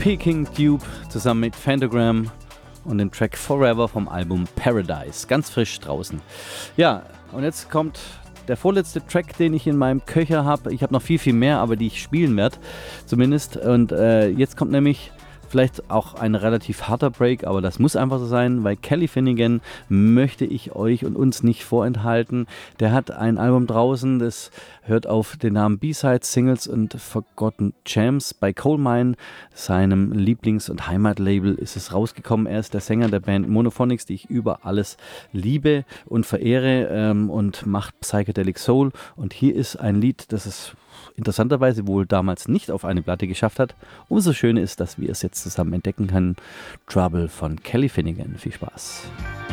Peking Tube zusammen mit Phantogram und dem Track Forever vom Album Paradise. Ganz frisch draußen. Ja, und jetzt kommt der vorletzte Track, den ich in meinem Köcher habe. Ich habe noch viel, viel mehr, aber die ich spielen werde zumindest. Und jetzt kommt nämlich vielleicht auch ein relativ harter Break, aber das muss einfach so sein, weil Kelly Finnegan möchte ich euch und uns nicht vorenthalten. Der hat ein Album draußen, das hört auf den Namen B-Sides, Singles und Forgotten Gems. Bei Coal Mine, seinem Lieblings- und Heimatlabel, ist es rausgekommen. Er ist der Sänger der Band Monophonics, die ich über alles liebe und verehre, und macht Psychedelic Soul. Und hier ist ein Lied, das es interessanterweise wohl damals nicht auf eine Platte geschafft hat. Umso schöner ist, dass wir es jetzt zusammen entdecken können. Trouble von Kelly Finnegan. Viel Spaß.